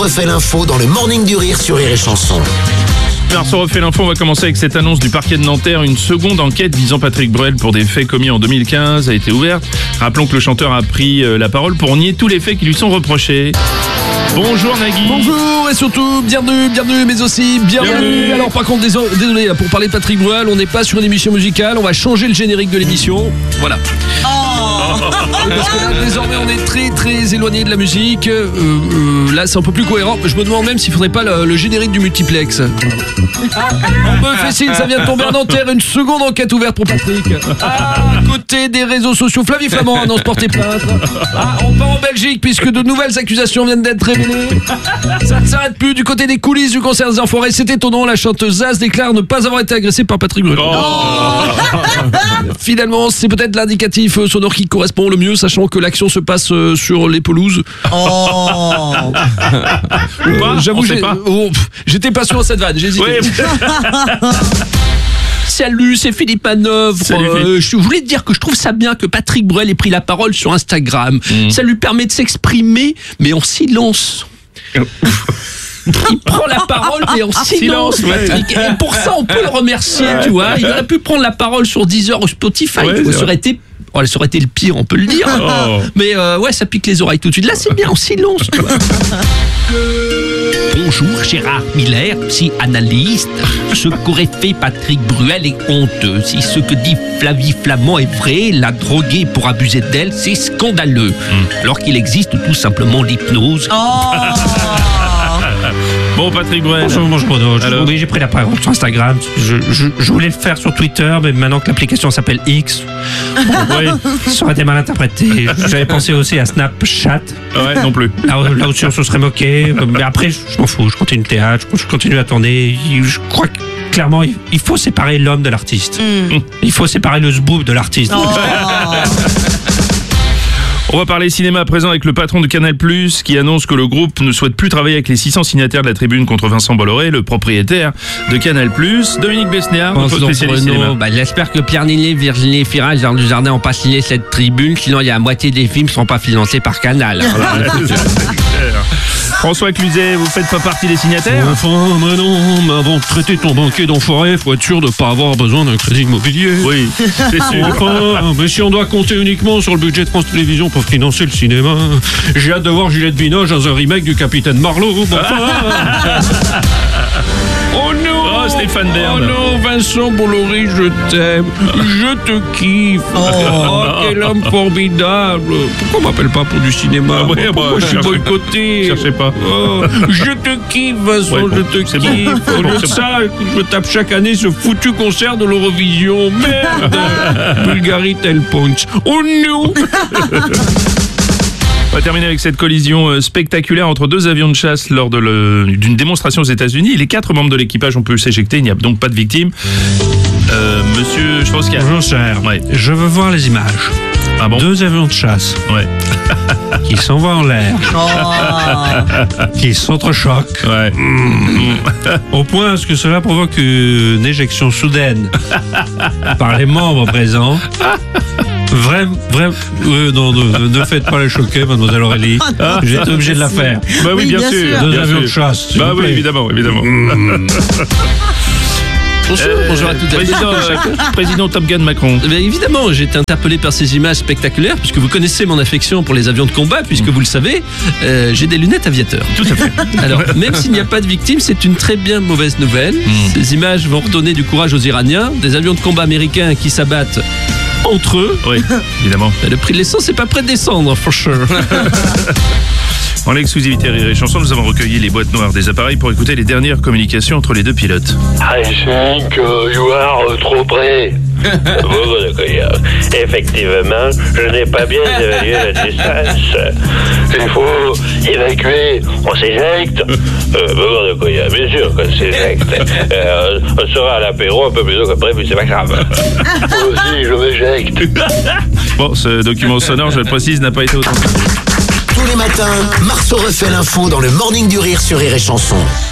Refait l'info dans le Morning du Rire sur Rire et Chanson. Marceau refait l'info, on va commencer avec cette annonce du parquet de Nanterre. Une seconde enquête visant Patrick Bruel pour des faits commis en 2015 a été ouverte. Rappelons que le chanteur a pris la parole pour nier tous les faits qui lui sont reprochés. Bonjour Nagui. Bonjour et surtout bienvenue mais aussi bienvenue. Alors par contre désolé pour parler de Patrick Bruel, on n'est pas sur une émission musicale, on va changer le générique de l'émission. Voilà. Parce que là désormais on est très éloigné de la musique. Là c'est un peu plus cohérent. Je me demande même s'il faudrait pas le générique du multiplex. On me fait signe, ça vient de tomber à Nanterre. Une seconde enquête ouverte pour Patrick. À côté des réseaux sociaux, Flavie Flamand annonce porter plainte. On part en Belgique puisque de nouvelles accusations viennent d'être révélées. Ça ne s'arrête plus du côté des coulisses du concert des Enfoirés. C'est étonnant, la chanteuse Zaz déclare ne pas avoir été agressée par Patrick Bruel. Finalement, c'est peut-être l'indicatif sonore qui correspond le mieux, sachant que l'action se passe sur les pelouses. J'avoue, j'étais pas sûr de cette vanne, j'ai hésité. Salut, c'est Philippe Manœuvre. Je voulais te dire que je trouve ça bien que Patrick Bruel ait pris la parole sur Instagram. Ça lui permet de s'exprimer, mais en silence. Il prend la parole mais en silence, Patrick. Et pour ça, on peut le remercier, tu vois. Il aurait pu prendre la parole sur Deezer ou Spotify. Ça aurait été le pire, on peut le dire. Mais ça pique les oreilles tout de suite. Là, c'est bien en silence, tu vois. Bonjour Gérard Miller, psychanalyste. Ce qu'aurait fait Patrick Bruel est honteux. Si ce que dit Flavie Flamand est vrai, la droguer pour abuser d'elle, c'est scandaleux. Alors qu'il existe tout simplement l'hypnose. Bon, Patrick Bruel. Bonjour Bruno. Oui, j'ai pris la parole sur Instagram. Je voulais le faire sur Twitter, mais maintenant que l'application s'appelle X, ça aurait été mal interprété. J'avais pensé aussi à Snapchat. Ouais, non plus. Là aussi, on se serait moqué. Mais après, je m'en fous. Je continue le théâtre, je continue à tourner. Je crois que clairement, il faut séparer l'homme de l'artiste. Il faut séparer le zboob de l'artiste. On va parler cinéma à présent avec le patron de Canal+, qui annonce que le groupe ne souhaite plus travailler avec les 600 signataires de la tribune contre Vincent Bolloré, le propriétaire de Canal+. Dominique Besnéard, notre spécialiste cinéma. J'espère que Pierre Niney, Virginie Fira et Jean Dujardin n'ont pas signé cette tribune, sinon il y a la moitié des films ne seront pas financés par Canal. François Cluzet, vous faites pas partie des signataires? Enfin, mais non, mais avant de traiter ton banquier d'enfoiré, faut être sûr de pas avoir besoin d'un crédit immobilier. Oui, c'est sûr. Enfin, mais si on doit compter uniquement sur le budget de France Télévisions pour financer le cinéma, j'ai hâte de voir Juliette Binoche dans un remake du Capitaine Marlowe. Oh non! Oh, Stéphane Bern. Oh non, Vincent Bolloré, je t'aime. Je te kiffe. Oh, quel homme formidable. Pourquoi on m'appelle pas pour du cinéma? Pourquoi je suis boycotté? Cherchez pas. Oh, je te kiffe, Vincent, je te kiffe. Au lieu de ça, je me tape chaque année ce foutu concert de l'Eurovision. Merde! Bulgarie Tel Punch. Oh non! On va terminer avec cette collision spectaculaire entre deux avions de chasse lors d'une démonstration aux États-Unis. Les 4 membres de l'équipage ont pu s'éjecter, il n'y a donc pas de victimes. Monsieur Strauss-Kahn. Bonjour cher. Je veux voir les images. Ah bon? 2 avions de chasse qui s'envoient en l'air, qui s'entrechoquent, au point à ce que cela provoque une éjection soudaine par les membres présents. Non, ne faites pas les choquer, mademoiselle Aurélie. J'ai été obligé de la faire. Bah oui, bien sûr. 2 avions de chasse. Bah oui, évidemment. Bonjour à toutes et à tous. Président Top Gun Macron. Évidemment, j'ai été interpellé par ces images spectaculaires, puisque vous connaissez mon affection pour les avions de combat, puisque vous le savez, j'ai des lunettes aviateurs. Tout à fait. Alors, même s'il n'y a pas de victimes, c'est une très bien mauvaise nouvelle. Ces images vont redonner du courage aux Iraniens, des avions de combat américains qui s'abattent entre eux. Oui, évidemment. Le prix de l'essence n'est pas prêt de descendre, for sure. En l'exclusivité Rire et Chanson, nous avons recueilli les boîtes noires des appareils pour écouter les dernières communications entre les deux pilotes. I think you are trop près. Effectivement, je n'ai pas bien évalué la distance. Il faut évacuer. On s'éjecte. Bien sûr qu'on s'éjecte. On sera à l'apéro un peu plus tôt que prévu, c'est pas grave. Moi aussi, je m'éjecte. Bon, ce document sonore, je le précise, n'a pas été authentifié. Tous les matins, Marceau refait l'info dans le Morning du Rire sur Rire et Chanson.